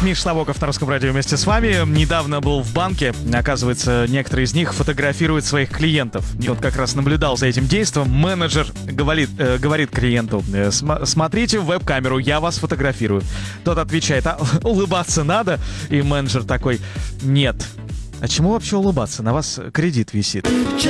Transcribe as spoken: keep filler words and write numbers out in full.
Миш Набоков на Русском радио вместе с вами. Недавно был в банке. Оказывается, некоторые из них фотографируют своих клиентов. И вот как раз наблюдал за этим действием. Менеджер говорит, э, говорит клиенту: «См- смотрите в веб-камеру, я вас фотографирую». Тот отвечает: а улыбаться надо? И менеджер такой: нет. А чему вообще улыбаться? На вас кредит висит.